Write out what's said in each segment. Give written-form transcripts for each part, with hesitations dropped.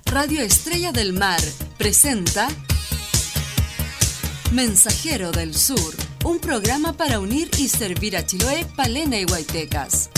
Radio Estrella del Mar presenta Mensajero del Sur, un programa para unir y servir a Chiloé, Palena y Huaytecas.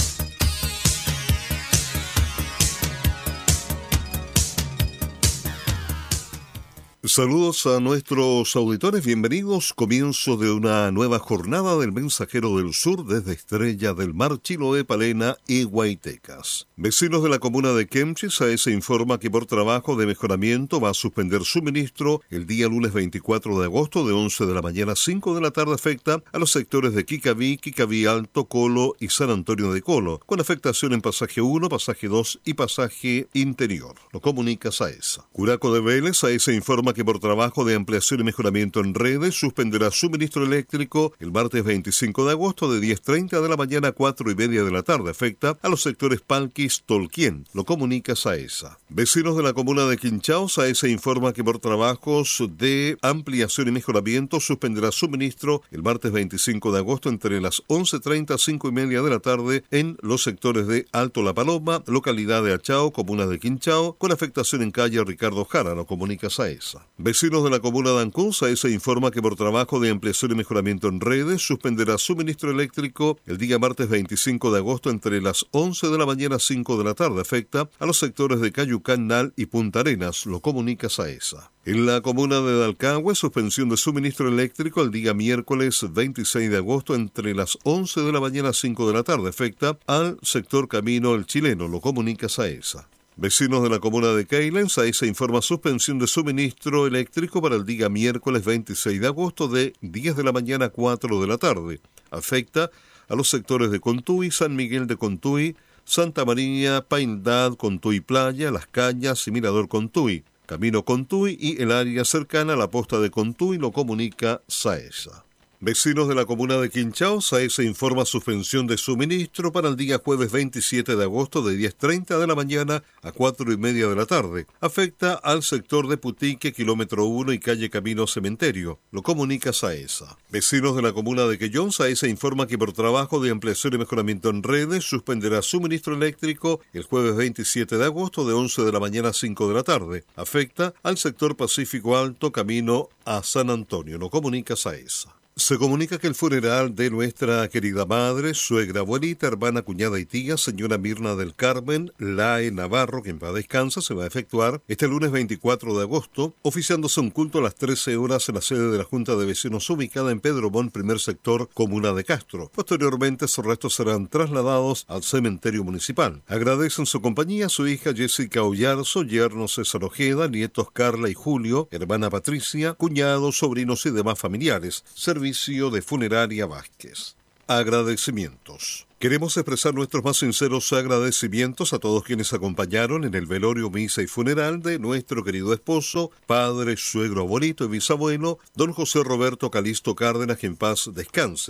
Saludos a nuestros auditores, bienvenidos. Comienzo de una nueva jornada del Mensajero del Sur desde Estrella del Mar, Chiloé, Palena y Huaytecas. Vecinos de la comuna de Kempchis, AES informa que por trabajo de mejoramiento va a suspender suministro el día lunes 24 de agosto de 11 de la mañana a 5 de la tarde. Afecta a los sectores de Quicaví, Quicaví Alto, Colo y San Antonio de Colo, con afectación en pasaje 1, pasaje 2 y pasaje interior. Lo comunica SAESA. Curaco de Vélez, AES informa que por trabajo de ampliación y mejoramiento en redes suspenderá suministro eléctrico el martes 25 de agosto de 10:30 de la mañana a 4:30 de la tarde. Afecta a los sectores Palquis, Tolquien. Lo comunica SAESA. Vecinos de la comuna de Quinchao, SAESA informa que por trabajos de ampliación y mejoramiento suspenderá suministro el martes 25 de agosto entre las 11:30 a 5:30 de la tarde en los sectores de Alto La Paloma, localidad de Achao, comuna de Quinchao, con afectación en calle Ricardo Jara. Lo comunica SAESA. Vecinos de la comuna de Ancún, SAESA informa que por trabajo de ampliación y mejoramiento en redes suspenderá suministro eléctrico el día martes 25 de agosto entre las 11 de la mañana a 5 de la tarde. Afecta a los sectores de Cayucán, Nal y Punta Arenas. Lo comunica SAESA. En la comuna de Dalcahue, suspensión de suministro eléctrico el día miércoles 26 de agosto entre las 11 de la mañana a 5 de la tarde. Afecta al sector Camino El Chileno. Lo comunica SAESA. Vecinos de la comuna de Keilen, SAESA informa suspensión de suministro eléctrico para el día miércoles 26 de agosto de 10 de la mañana a 4 de la tarde. Afecta a los sectores de Contuy, San Miguel de Contuy, Santa María, Paindad, Contuy Playa, Las Cañas y Mirador Contuy, Camino Contuy y el área cercana a la posta de Contuy. Lo comunica SAESA. Vecinos de la comuna de Quinchao, SAESA informa suspensión de suministro para el día jueves 27 de agosto de 10:30 de la mañana a 4:30 de la tarde. Afecta al sector de Putique, kilómetro 1 y calle Camino Cementerio. Lo comunica SAESA. Vecinos de la comuna de Quellón, SAESA informa que por trabajo de ampliación y mejoramiento en redes suspenderá suministro eléctrico el jueves 27 de agosto de 11 de la mañana a 5 de la tarde. Afecta al sector Pacífico Alto, camino a San Antonio. Lo comunica SAESA. Se comunica que el funeral de nuestra querida madre, suegra, abuelita, hermana, cuñada y tía, señora Mirna del Carmen Lae Navarro, que en paz descansa, se va a efectuar este lunes 24 de agosto, oficiándose un culto a las 13 horas en la sede de la Junta de Vecinos ubicada en Pedro Montt, primer sector, comuna de Castro. Posteriormente, sus restos serán trasladados al cementerio municipal. Agradecen su compañía su hija Jessica Ollarzo, yerno César Ojeda, nietos Carla y Julio, hermana Patricia, cuñados, sobrinos y demás familiares. Servicio de Funeraria Vázquez. Agradecimientos. Queremos expresar nuestros más sinceros agradecimientos a todos quienes acompañaron en el velorio, misa y funeral de nuestro querido esposo, padre, suegro, abuelito y bisabuelo, don José Roberto Calisto Cárdenas, que en paz descanse.